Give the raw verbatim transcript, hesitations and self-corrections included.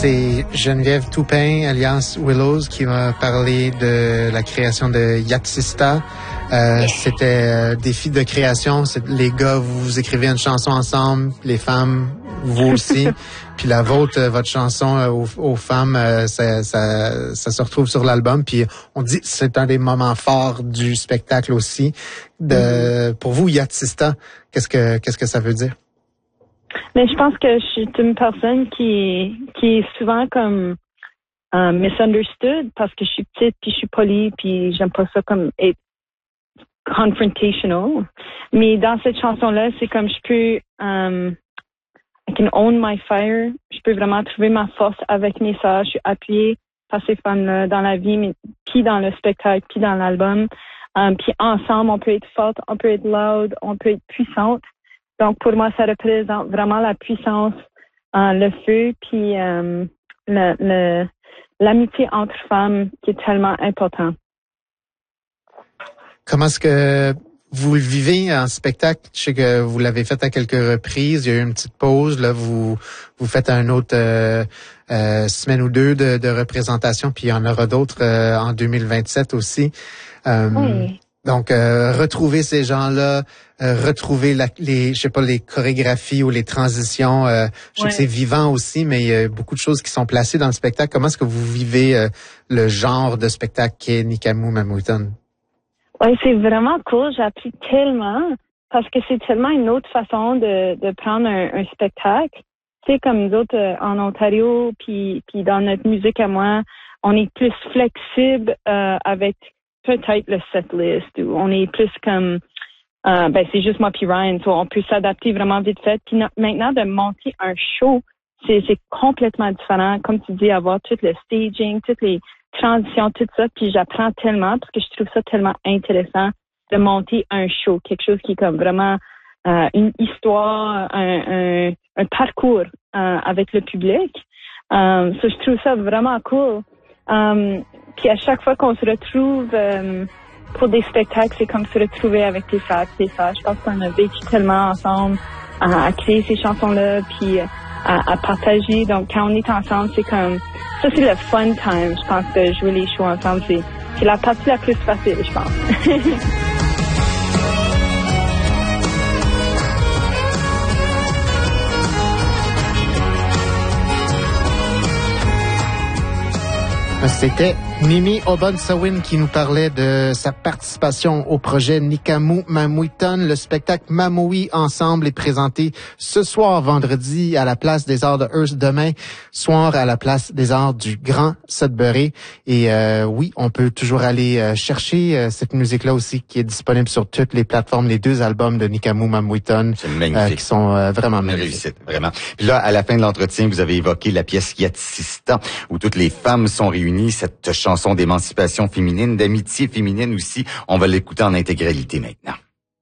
C'est Geneviève Toupin, alias Willows, qui m'a parlé de la création de Yatsista. Euh, c'était euh, défi de création. C'est, les gars, vous écrivez une chanson ensemble, les femmes, vous aussi. Puis la vôtre, votre chanson euh, aux, aux femmes, euh, ça, ça, ça se retrouve sur l'album. Puis on dit que c'est un des moments forts du spectacle aussi. De, mm-hmm. Pour vous, Yatsista, qu'est-ce que qu'est-ce que ça veut dire? Mais je pense que je suis une personne qui qui est souvent comme euh, misunderstood parce que je suis petite puis je suis polie puis j'aime pas ça comme être confrontational. Mais dans cette chanson-là, c'est comme je peux um, I can own my fire. Je peux vraiment trouver ma force avec mes sœurs. Je suis appuyée par ces femmes-là dans la vie, mais puis dans le spectacle, puis dans l'album. Um, puis ensemble, on peut être forte, on peut être loud, on peut être puissante. Donc, pour moi, ça représente vraiment la puissance, euh, le feu, puis euh, le, le, l'amitié entre femmes qui est tellement important. Comment est-ce que vous le vivez en spectacle? Je sais que vous l'avez fait à quelques reprises. Il y a eu une petite pause. Là, vous vous faites un autre euh, euh, semaine ou deux de, de représentation, puis il y en aura d'autres euh, en deux mille vingt-sept aussi. Euh, oui. Donc, euh, retrouver ces gens-là, euh, retrouver la, les, je sais pas, les chorégraphies ou les transitions. Euh, je sais ouais. que c'est vivant aussi, mais il y a beaucoup de choses qui sont placées dans le spectacle. Comment est-ce que vous vivez euh, le genre de spectacle qu'est Nikamu Mamouiton? Oui, c'est vraiment cool. J'ai appris tellement parce que c'est tellement une autre façon de, de prendre un, un spectacle. Tu sais, comme nous autres euh, en Ontario, puis puis dans notre musique à moi, on est plus flexible euh, avec peut-être le setlist ou on est plus comme euh, ben c'est juste moi puis Ryan, so on peut s'adapter vraiment vite fait. Puis no, maintenant de monter un show, c'est c'est complètement différent. Comme tu dis, avoir tout le staging, toutes les transitions, tout ça. Puis j'apprends tellement parce que je trouve ça tellement intéressant de monter un show, quelque chose qui est comme vraiment euh, une histoire, un, un, un parcours euh, avec le public. Um, so je trouve ça vraiment cool. Um, Puis à chaque fois qu'on se retrouve euh, pour des spectacles, c'est comme se retrouver avec tes frères, tes sœurs. Je pense qu'on a vécu tellement ensemble à, à créer ces chansons-là, puis à, à partager. Donc quand on est ensemble, c'est comme ça, c'est le fun time. Je pense de jouer les shows ensemble, c'est c'est la partie la plus facile, je pense. C'était Mimi Obonsawin qui nous parlait de sa participation au projet Nikamu Mamouiton. Le spectacle Mamoui Ensemble est présenté ce soir, vendredi, à la Place des Arts de Hearst, demain soir à la Place des Arts du Grand Sudbury. Et euh, oui, on peut toujours aller euh, chercher euh, cette musique-là aussi qui est disponible sur toutes les plateformes, les deux albums de Nikamu Mamouiton. C'est magnifique. Euh, qui sont euh, vraiment Une magnifiques. réussite, vraiment. Puis là, à la fin de l'entretien, vous avez évoqué la pièce Yatsista, où toutes les femmes sont réunies, cette chanson d'émancipation féminine, d'amitié féminine aussi. On va l'écouter en intégralité maintenant.